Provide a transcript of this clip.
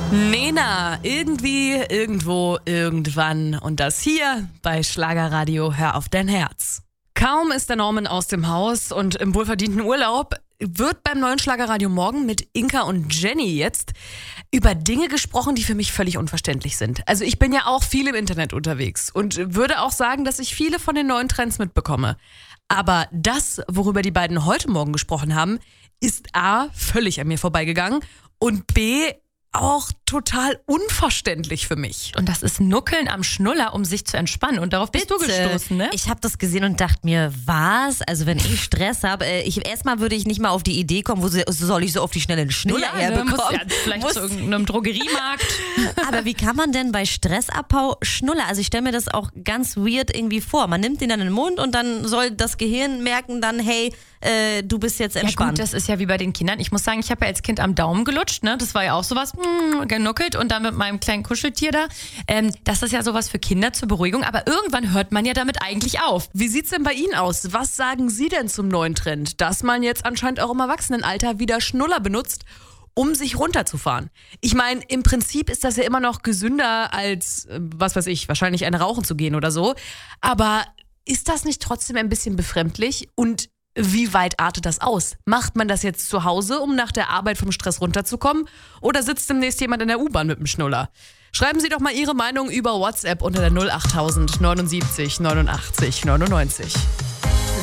Nena, irgendwie, irgendwo, irgendwann. Und das hier bei Schlagerradio Hör auf dein Herz. Kaum ist der Norman aus dem Haus und im wohlverdienten Urlaub, wird beim neuen Schlagerradio Morgen mit Inka und Jenny jetzt über Dinge gesprochen, die für mich völlig unverständlich sind. Also ich bin ja auch viel im Internet unterwegs und würde auch sagen, dass ich viele von den neuen Trends mitbekomme. Aber das, worüber die beiden heute Morgen gesprochen haben, ist A, völlig an mir vorbeigegangen und B, auch total unverständlich für mich. Und das ist Nuckeln am Schnuller, um sich zu entspannen. Und darauf bist du gestoßen, ne? Ich habe das gesehen und dachte mir, was? Also wenn ich Stress habe, erstmal würde ich nicht mal auf die Idee kommen, wo soll ich so auf die schnelle einen Schnuller herbekommen? Vielleicht zu irgendeinem Drogeriemarkt. Aber wie kann man denn bei Stressabbau Schnuller? Also ich stelle mir das auch ganz weird irgendwie vor. Man nimmt den dann in den Mund und dann soll das Gehirn merken dann, hey, du bist jetzt entspannt. Ja gut, das ist ja wie bei den Kindern. Ich muss sagen, ich habe ja als Kind am Daumen gelutscht, ne? Das war ja auch sowas, genuckelt und dann mit meinem kleinen Kuscheltier da. Das ist ja sowas für Kinder zur Beruhigung, aber irgendwann hört man ja damit eigentlich auf. Wie sieht's denn bei Ihnen aus? Was sagen Sie denn zum neuen Trend, dass man jetzt anscheinend auch im Erwachsenenalter wieder Schnuller benutzt, um sich runterzufahren? Ich meine, im Prinzip ist das ja immer noch gesünder als, was weiß ich, wahrscheinlich eine rauchen zu gehen oder so. Aber ist das nicht trotzdem ein bisschen befremdlich? Und wie weit artet das aus? Macht man das jetzt zu Hause, um nach der Arbeit vom Stress runterzukommen? Oder sitzt demnächst jemand in der U-Bahn mit dem Schnuller? Schreiben Sie doch mal Ihre Meinung über WhatsApp unter der 08000 79 89 99.